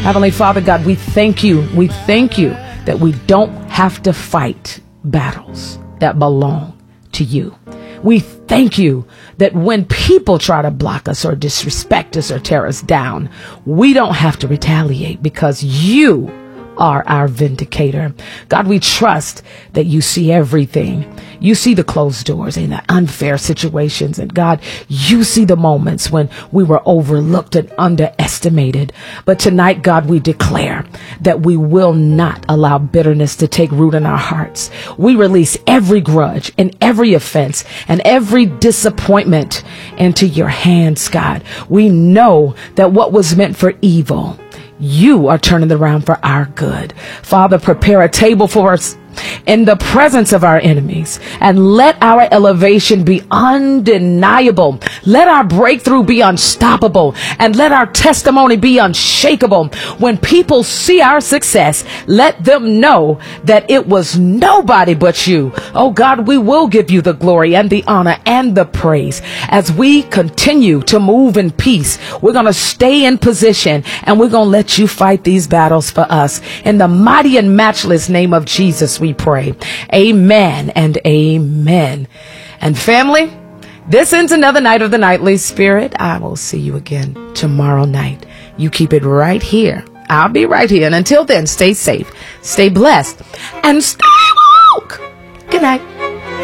Heavenly Father God, we thank you. We thank you that we don't have to fight battles that belong to you. We thank you that when people try to block us or disrespect us or tear us down, we don't have to retaliate because you are our vindicator. God, we trust that you see everything. You see the closed doors and the unfair situations. And God, you see the moments when we were overlooked and underestimated. But tonight, God, we declare that we will not allow bitterness to take root in our hearts. We release every grudge and every offense and every disappointment into your hands, God. We know that what was meant for evil, you are turning it around for our good. Father, prepare a table for us in the presence of our enemies, and let our elevation be undeniable. Let our breakthrough be unstoppable, and let our testimony be unshakable. When people see our success, let them know that it was nobody but you. Oh God, we will give you the glory and the honor and the praise as we continue to move in peace. We're going to stay in position, and we're going to let you fight these battles for us. In the mighty and matchless name of Jesus, we pray. Amen and amen. And family, this ends another night of the Nightly Spirit. I will see you again tomorrow night. You keep it right here. I'll be right here. And until then, stay safe, stay blessed, and stay woke. Good night.